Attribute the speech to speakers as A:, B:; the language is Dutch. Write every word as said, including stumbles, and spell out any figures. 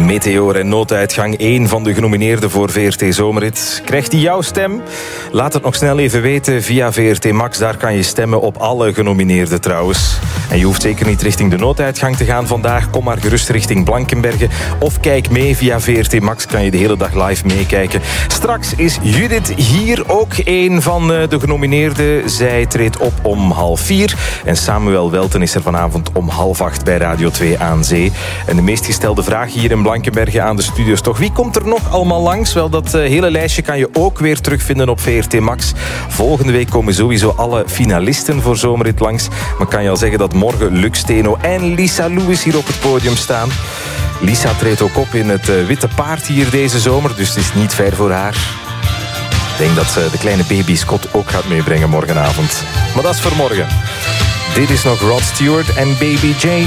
A: Meteor en Nooduitgang, één van de genomineerden voor V R T Zomerrit. Krijgt hij jouw stem? Laat het nog snel even weten via V R T Max. Daar kan je stemmen op alle genomineerden trouwens. En je hoeft zeker niet richting de Nooduitgang te gaan vandaag. Kom maar gerust richting Blankenberge. Of kijk mee via V R T Max. Kan je de hele dag live meekijken. Straks is Judith hier, ook één van de genomineerden. Zij treedt op om half vier. En Samuel Welten is er vanavond om half acht bij Radio twee aan Zee. En de meest gestelde vraag hier in Blankenberge aan de studio's toch. Wie komt er nog allemaal langs? Wel, dat uh, hele lijstje kan je ook weer terugvinden op V R T Max. Volgende week komen sowieso alle finalisten voor Zomerrit langs. Maar kan je al zeggen dat morgen Lux Steno en Lisa Lewis hier op het podium staan. Lisa treedt ook op in het uh, Witte Paard hier deze zomer. Dus het is niet ver voor haar. Ik denk dat ze de kleine baby Scott ook gaat meebrengen morgenavond. Maar dat is voor morgen. Dit is nog Rod Stewart en Baby Jane.